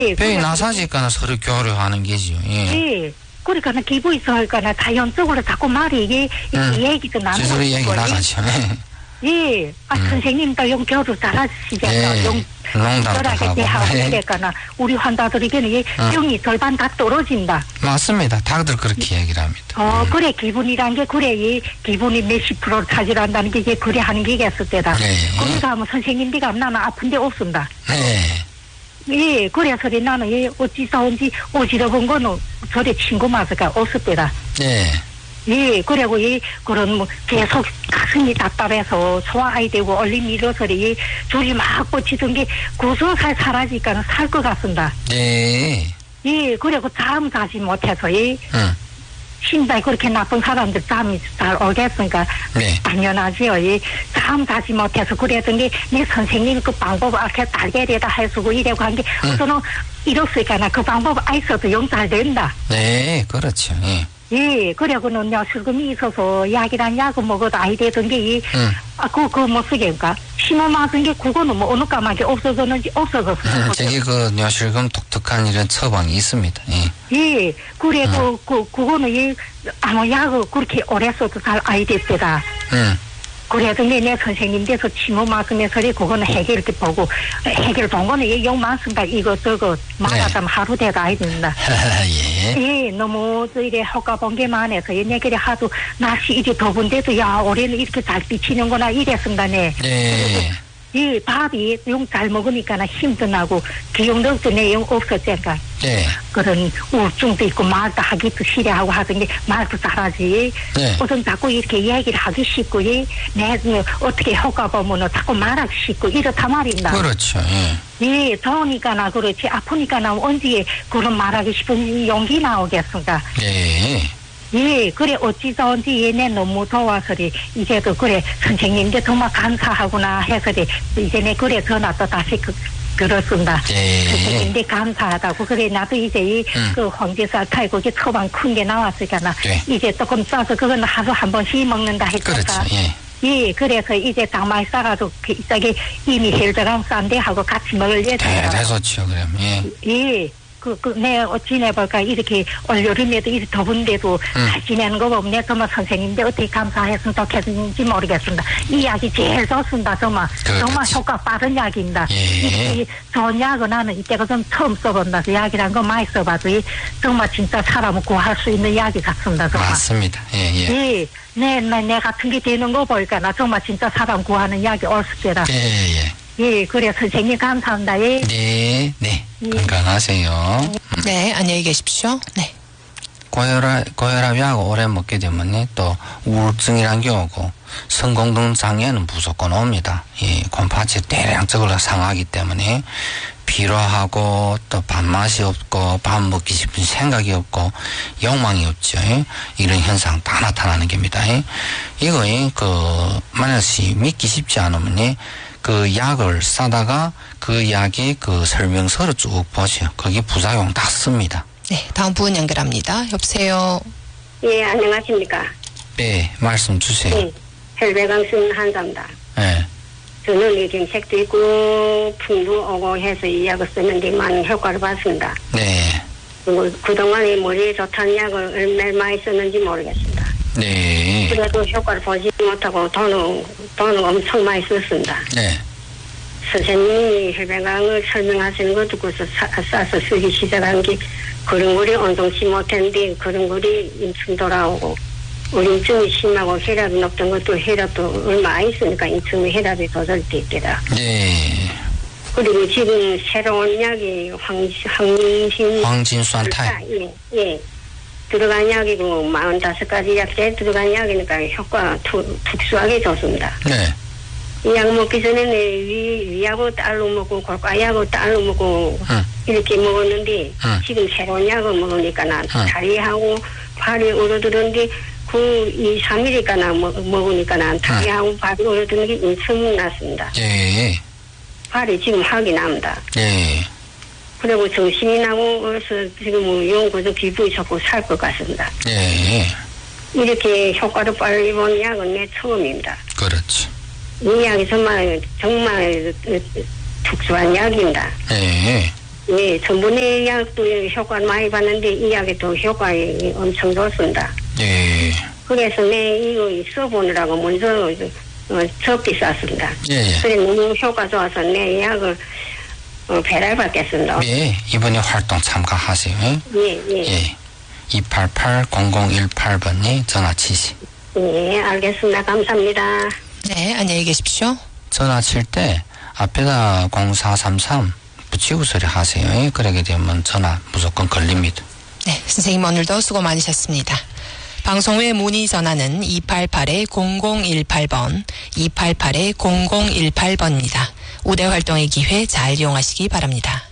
뼈에 나사질까나 서로 교류하는 게죠. 예. 예. 그러니까 기부 있어 하니까 자연적으로 자꾸 말이 이게 얘기도 나누고 스스로 얘기 나가죠. 예. 선생님도 용 교류 잘하시잖아요. 용 농담도 대하고 그러니까 우리 환자들에게는 병이 절반 다 떨어진다. 맞습니다. 다들 그렇게 얘기를 합니다. 그래 기분이란 게 그래 이 기분이 몇십 프로 차지한다는 게 이게 그래 하는 게 있을 때다. 그러니까 뭐 선생님들가 나는 아픈데 없습니다. 예, 그래서 나는 예 어찌서 온지 어지러운 거는 저리 친구 맞을까 없을 때다. 예, 그리고 예 그런 뭐 계속 가슴이 답답해서 소화이 되고 얼림이 일어서리 줄이 막 뻗치던 게 고소살 사라지니까 살 것 같습니다. 네. 예, 그리고 잠 자지 못해서 예. 신발 그렇게 나쁜 사람들 잠이 잘 오겠으니까 당연하지요. 예. 잠 자지 못해서 그랬던 게 내 선생님 그 방법 앞에 달걀에다 해주고 이래고 한 게 우선은 이렇으니까 그 방법 아이서도 영 잘 된다. 네, 그렇죠. 예. 예, 그래고는 뇌실금이 있어서 약이란 약을 먹어도 아이 되던 게, 그거 못 쓰게니까. 심어 맞은 게 그거는 뭐 어느 까마귀 없어졌는지 없어졌어요. 저기 그 뇌실금 독특한 이런 처방이 있습니다. 예, 그래, 그거는 예, 아무 약을 그렇게 오래 써도 잘 아이 됐다. 그래도 내 선생님 돼서 침어 맞으면서 그거는 해결도 보고 해결 본 거는 영 많습니다. 이거 저거 말하자면 하루 대가 아이 된다. 예, 너무 이래 효과 본 게 많아서 얘네들이 하도 날씨 이제 더운데도 야 올해는 이렇게 잘 비치는구나 이랬습니다. 네. 이 밥이 용 잘 먹으니까 힘도 나고 기운도 내용 없었잖아. 그런 우울증도 있고 말도 하기도 싫어하고 하던 게 말도 잘하지. 우선 자꾸 이렇게 이야기를 하기 쉽고 내 어떻게 효과 보면은 자꾸 말하기 쉽고 이렇다 말입니다. 그렇죠. 예, 좋으니까나 그렇지 아프니까나 언제 그런 말하기 싶은 용기 나오겠습니까? 예, 그래, 어찌저언지 얘네 너무 좋아서리, 이제도 그래, 선생님들 정말 감사하구나 해서리, 이제 내 그래 전화 또 다시 그렇습니다. 선생님들 감사하다고, 그래, 나도 이제 그 황제살 탈곡이 처방 큰 게 나왔으니까, 이제 조금 싸서 그건 하루 한 번씩 먹는다 했다가, 예, 그래서 이제 장마에 싸가지고, 이쪽에 이미 헬저랑 싼데 하고 같이 먹을 예정이라. 대소치요, 그럼, 예. 내 지내볼까 이렇게 올여름에도 이렇게 더운데도 잘 지내는 거 보면 내 정말 선생님들 어떻게 감사했으면 좋겠는지 모르겠습니다. 이 약이 제일 좋습니다. 정말 정말 효과 빠른 약입니다. 이 좋은 약은 나는 이때가 좀 처음 써본다. 약이란 거 많이 써봐도 정말 진짜 사람을 구할 수 있는 약이 같습니다. 정말. 맞습니다. 내 같은 게 되는 거 보니까 나 정말 진짜 사람 구하는 약이 올 때다. 예, 그래 선생님 감사합니다. 네. 건강하세요. 네, 안녕히 계십시오. 네. 고혈압 약을 오래 먹게 되면 또 우울증이란 게 오고 성공등 장애는 무조건 옵니다. 곰팡이 대량적으로 상하기 때문에 피로하고 또 밥맛이 없고 밥 먹기 싶은 생각이 없고 욕망이 없죠. 이런 현상 다 나타나는 겁니다. 이거 만약에 믿기 쉽지 않으면 그 약을 사다가 그 약의 그 설명서를 쭉 보세요. 거기 부작용 다 씁니다. 네, 다음 부분 연결합니다. 여보세요. 예, 안녕하십니까. 네, 말씀 주세요. 네, 혈배강 쓴 한사입니다. 네. 저는 이경색도 있고 풍도 오고 해서 이 약을 쓰는데 많은 효과를 봤습니다. 네. 그리고 그동안에 머리에 좋다는 약을 얼마나 많이 썼는지 모르겠습니다. 네. 그래도 효과를 보지 못하고 돈을 엄청 많이 썼습니다. 네. 선생님이 혈배강을 설명하시는 거 듣고서 싸서 쓰기 시작한 게 걸음걸이 운동치 못했는데 걸음걸이 인충 돌아오고 우림증이 심하고 혈압이 높던 것도 혈압도 얼마 안 있으니까 인충의 혈압이 조절돼 있더라. 네. 그리고 지금 새로운 약이 황진수한탈. 예. 들어간 약이고 45가지 약제에 들어간 약이니까 효과 특수하게 좋습니다. 네. 이 약 먹기 전에는 위하고 딸로 먹고 골과약하고 딸로 먹고 이렇게 먹었는데 지금 새로운 약을 먹으니까 난 다리하고 발이 얼어들었는데 그 2, 3일이니까 먹으니까 난 다리하고 발이 얼어드는 게 엄청 났습니다. 발이 지금 확이 납니다. 그리고 정신이 나고 그래서 지금 연구도 기분이 좋고 살 것 같습니다. 이렇게 효과를 빨리 본 약은 내 처음입니다. 그렇지. 이 약이 정말 특수한 약입니다. 네, 전분의 약도 효과를 많이 봤는데 이 약이 더 효과가 엄청 좋습니다. 예. 그래서 이거 써보느라고 먼저 적기 쌌습니다. 예. 그래 너무 효과 좋아서 내 약을 배달 받겠습니다. 예, 이번에 활동 참가하세요. 예. 288-0018번에 전화 치시. 예, 알겠습니다. 감사합니다. 네, 안녕히 계십시오. 전화 칠 때 앞에다 0433 붙이고 소리 하세요. 그러게 되면 전화 무조건 걸립니다. 네, 선생님 오늘도 수고 많으셨습니다. 방송 후에 문의 전화는 288-0018번, 288-0018번입니다. 우대 활동의 기회 잘 이용하시기 바랍니다.